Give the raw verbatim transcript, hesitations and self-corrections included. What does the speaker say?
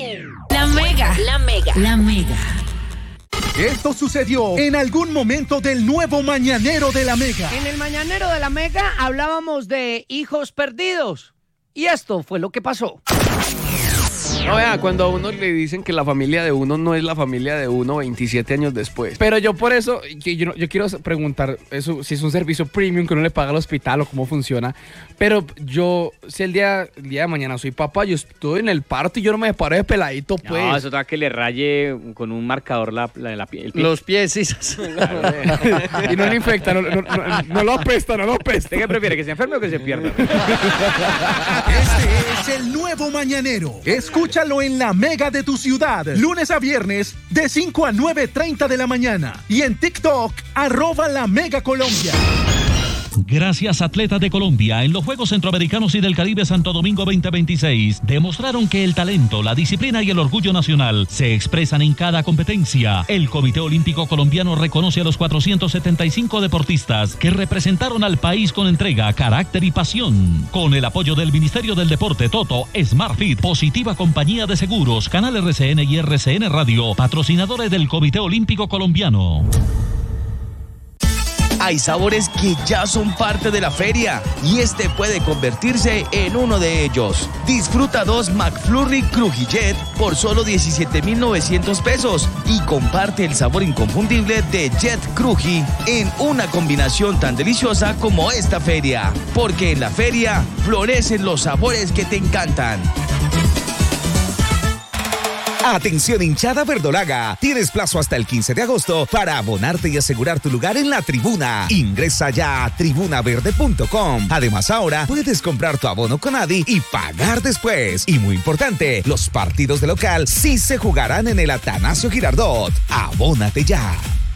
La Mega. La Mega. La Mega. Esto sucedió en algún momento del nuevo Mañanero de la Mega. En el Mañanero de la Mega hablábamos de hijos perdidos. Y esto fue lo que pasó. No, vea, cuando a uno le dicen que la familia de uno no es la familia de uno veintisiete años después. Pero yo por eso, yo, yo, yo quiero preguntar eso, si es un servicio premium que uno le paga al hospital o cómo funciona. Pero yo, si el día, el día de mañana soy papá, yo estoy en el parto y yo no me paro de peladito, pues. No, eso da que le raye con un marcador la, la, la, el pie. Los pies, sí. Claro, y no le infecta, no, no, no, no lo apesta, no lo apesta. ¿Usted qué prefiere, que se enferme o que se pierda? Este es el nuevo Mañanero. Escúchalo en la Mega de tu ciudad, lunes a viernes, de cinco a nueve treinta de la mañana. Y en TikTok, arroba la Mega Colombia. Gracias, atletas de Colombia, en los Juegos Centroamericanos y del Caribe Santo Domingo veinte veintiséis, demostraron que el talento, la disciplina y el orgullo nacional se expresan en cada competencia. El Comité Olímpico Colombiano reconoce a los cuatrocientos setenta y cinco deportistas que representaron al país con entrega, carácter y pasión. Con el apoyo del Ministerio del Deporte, Toto, SmartFit, Positiva Compañía de Seguros, Canal R C N y R C N Radio, patrocinadores del Comité Olímpico Colombiano. Hay sabores que ya son parte de la feria y este puede convertirse en uno de ellos. Disfruta dos McFlurry Crujillet por solo diecisiete mil novecientos pesos y comparte el sabor inconfundible de Jet Cruji en una combinación tan deliciosa como esta feria. Porque en la feria florecen los sabores que te encantan. Atención, hinchada verdolaga, tienes plazo hasta el quince de agosto para abonarte y asegurar tu lugar en la tribuna. Ingresa ya a tribuna verde punto com. Además, ahora puedes comprar tu abono con Adi y pagar después. Y muy importante, los partidos de local sí se jugarán en el Atanasio Girardot. Abónate ya.